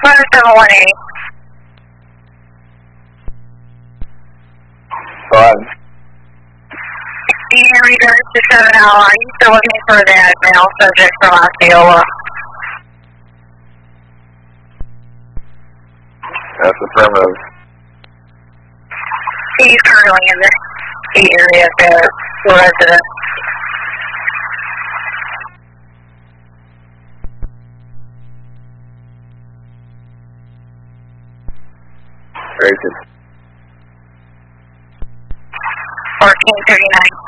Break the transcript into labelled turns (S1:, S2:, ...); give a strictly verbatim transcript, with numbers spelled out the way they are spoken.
S1: five seven one eight.
S2: Five.
S1: Union returns to seven L. Are you still looking for that male subject from Osceola?
S2: That's affirmative.
S1: He's currently in the key area of the resident.
S2: Very good.
S1: fourteen thirty-nine.